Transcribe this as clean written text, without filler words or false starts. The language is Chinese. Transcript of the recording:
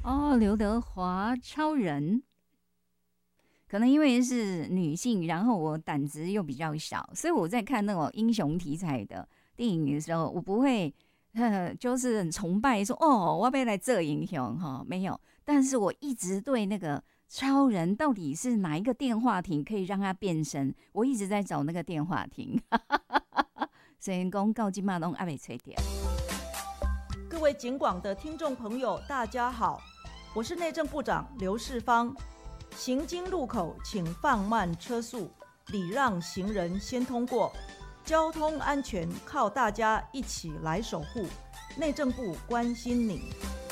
哦，刘德华超人，可能因为是女性，然后我胆子又比较小，所以我在看那种英雄题材的电影的时候，我不会就是很崇拜说哦，我要来这英雄哈，没有。但是我一直对那个超人到底是哪一个电话亭可以让他变身，我一直在找那个电话亭。所以讲到今嘛拢还没吹掉。 各位警广的听众朋友，大家好，我是内政部长刘世芳。行经路口请放慢车速，礼让行人先通过。交通安全靠大家一起来守护。内政部关心你。